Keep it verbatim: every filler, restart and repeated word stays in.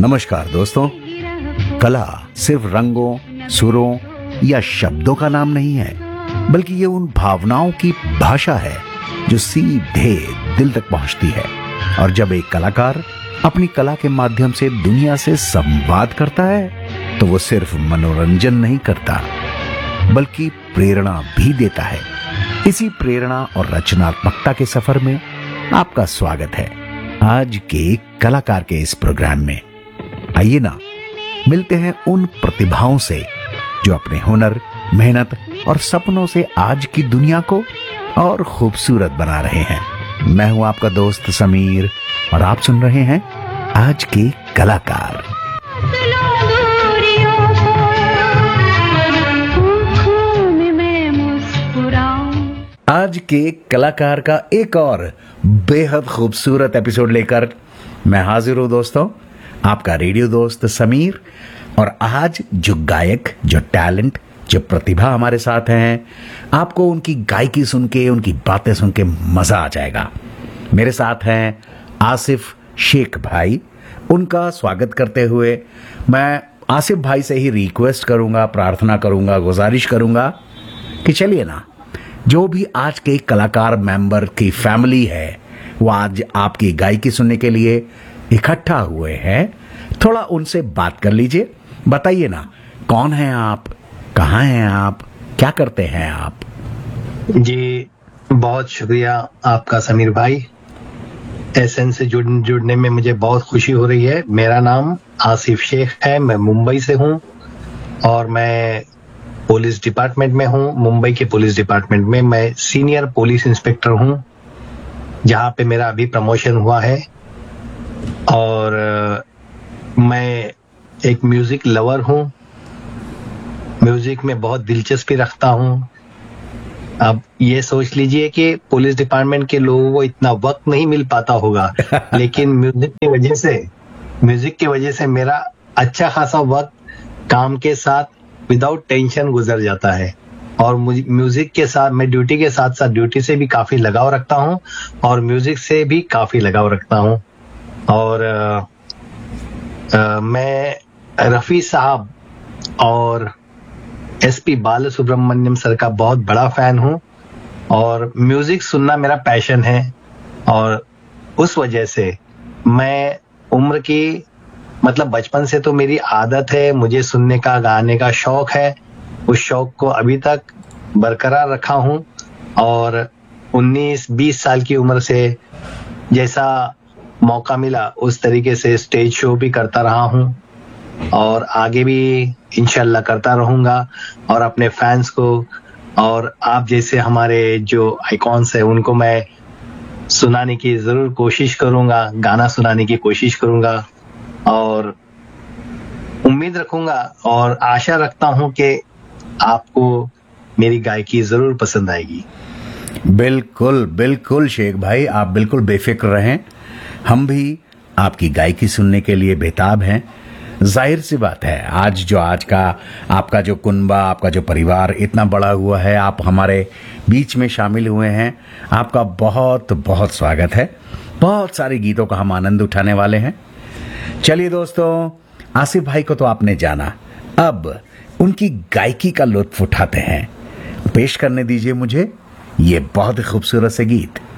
नमस्कार दोस्तों। कला सिर्फ रंगों, सुरों या शब्दों का नाम नहीं है, बल्कि ये उन भावनाओं की भाषा है जो सीधे दिल तक पहुंचती है। और जब एक कलाकार अपनी कला के माध्यम से दुनिया से संवाद करता है तो वो सिर्फ मनोरंजन नहीं करता, बल्कि प्रेरणा भी देता है। इसी प्रेरणा और रचनात्मकता के सफर में आपका स्वागत है आज के कलाकार के इस प्रोग्राम में। आइए ना, मिलते हैं उन प्रतिभाओं से जो अपने हुनर, मेहनत और सपनों से आज की दुनिया को और खूबसूरत बना रहे हैं। मैं हूं आपका दोस्त समीर और आप सुन रहे हैं आज के कलाकार। आज के कलाकार का एक और बेहद खूबसूरत एपिसोड लेकर मैं हाजिर हूं दोस्तों, आपका रेडियो दोस्त समीर। और आज जो गायक, जो टैलेंट, जो प्रतिभा हमारे साथ हैं, आपको उनकी गायकी सुन के, उनकी बातें सुन के मजा आ जाएगा। मेरे साथ हैं आसिफ शेख भाई। उनका स्वागत करते हुए मैं आसिफ भाई से ही रिक्वेस्ट करूंगा, प्रार्थना करूंगा, गुजारिश करूंगा कि चलिए ना, जो भी आज के कलाकार मेंबर की फैमिली है वो आज आपकी गायकी सुनने के लिए इकट्ठा हुए हैं, थोड़ा उनसे बात कर लीजिए। बताइए ना, कौन है आप, कहाँ हैं आप, क्या करते हैं आप? जी बहुत शुक्रिया आपका समीर भाई। एसएन से जुड़ जुड़ने में मुझे बहुत खुशी हो रही है। मेरा नाम आसिफ शेख है, मैं मुंबई से हूँ और मैं पुलिस डिपार्टमेंट में हूँ। मुंबई के पुलिस डिपार्टमेंट में मैं सीनियर पुलिस इंस्पेक्टर हूँ, जहाँ पे मेरा अभी प्रमोशन हुआ है। और मैं एक म्यूजिक लवर हूँ, म्यूजिक में बहुत दिलचस्पी रखता हूँ। अब ये सोच लीजिए कि पुलिस डिपार्टमेंट के लोगों को इतना वक्त नहीं मिल पाता होगा, लेकिन म्यूजिक की वजह से म्यूजिक की वजह से मेरा अच्छा खासा वक्त काम के साथ विदाउट टेंशन गुजर जाता है। और मुझे म्यूजिक के साथ, मैं ड्यूटी के साथ साथ ड्यूटी से भी काफी लगाव रखता हूँ और म्यूजिक से भी काफी लगाव रखता हूँ। और आ, आ, मैं रफी साहब और एसपी बालसुब्रमण्यम सर का बहुत बड़ा फैन हूँ और म्यूजिक सुनना मेरा पैशन है। और उस वजह से मैं उम्र की, मतलब बचपन से तो मेरी आदत है, मुझे सुनने का, गाने का शौक है। उस शौक को अभी तक बरकरार रखा हूँ और उन्नीस बीस साल की उम्र से जैसा मौका मिला उस तरीके से स्टेज शो भी करता रहा हूँ और आगे भी इंशाल्लाह करता रहूंगा। और अपने फैंस को और आप जैसे हमारे जो आइकॉन्स है उनको मैं सुनाने की जरूर कोशिश करूंगा, गाना सुनाने की कोशिश करूंगा और उम्मीद रखूंगा और आशा रखता हूं कि आपको मेरी गायकी जरूर पसंद आएगी। बिल्कुल बिल्कुल शेख भाई, आप बिल्कुल बेफिक्र रहें, हम भी आपकी गायकी सुनने के लिए बेताब हैं। जाहिर सी बात है, आज जो आज का आपका जो कुनबा, आपका जो परिवार इतना बड़ा हुआ है, आप हमारे बीच में शामिल हुए हैं, आपका बहुत बहुत स्वागत है। बहुत सारे गीतों का हम आनंद उठाने वाले हैं। चलिए दोस्तों, आसिफ भाई को तो आपने जाना, अब उनकी गायकी का लुत्फ उठाते हैं। पेश करने दीजिए मुझे ये बहुत ही खूबसूरत से गीत।